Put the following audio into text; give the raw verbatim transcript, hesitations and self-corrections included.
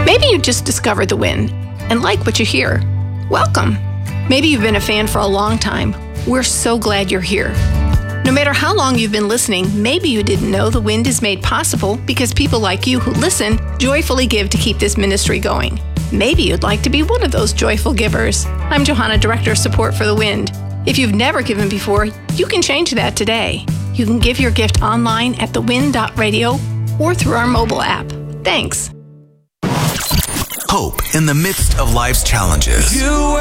Maybe you just discovered the Wind and like what you hear. Welcome. Maybe you've been a fan for a long time. We're so glad you're here. No matter how long you've been listening, maybe you didn't know the Wind is made possible because people like you who listen joyfully give to keep this ministry going. Maybe you'd like to be one of those joyful givers. I'm Johanna, Director of Support for the Wind. If you've never given before, you can change that today. You can give your gift online at the wind dot radio or through our mobile app. Thanks. Hope in the midst of life's challenges. You